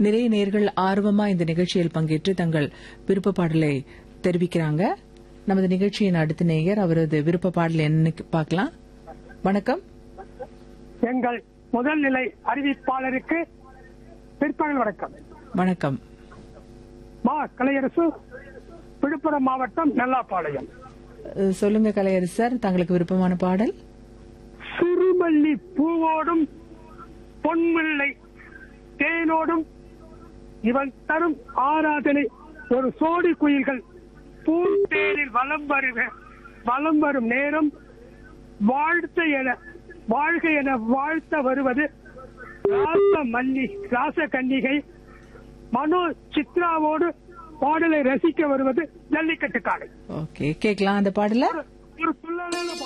நிறைய நேர்கள் ஆர்வமா இந்த நிகழ்ச்சியில் பங்கேற்று தங்கள் விருப்ப பாடலை தெரிவிக்கிறாங்க. நமது நிகழ்ச்சியின் அடுத்த நேயர், அவரது விருப்ப பாடல் என்னன்னு பார்க்கலாம். வணக்கம். எங்கள் முதல் நிலை அறிவிப்பாளருக்கு பிற்பகல் வணக்கம். வணக்கம். மா கலையரசு, விழுப்புரம் மாவட்டம் நல்லாப்பாளையம். சொல்லுங்க கலையரசர், தங்களுக்கு விருப்பமான பாடல். சிறுமல்லி பூவோடும் பொன்முல்லை தேனோடும் இவன் தரும் ஆராதனை ஒரு சோடி குயில்கள் பூந்தேரில் வலம் வரும் நேரம் வாழ்க என வாழ்த்த வருவது ராசகன்னிகை மனோ சித்ராவோடு பாடலை ரசிக்க வருவது ஜல்லிக்கட்டு காளை. ஓகே, கேட்கலாம் அந்த பாடல. ஒரு